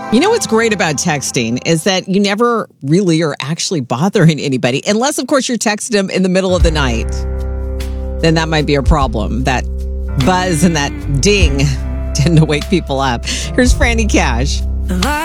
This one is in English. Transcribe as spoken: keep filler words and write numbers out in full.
You know what's great about texting is that you never really are actually bothering anybody, unless, of course, you're texting them in the middle of the night. Then that might be a problem. That buzz and that ding tend to wake people up. Here's Franny Cash.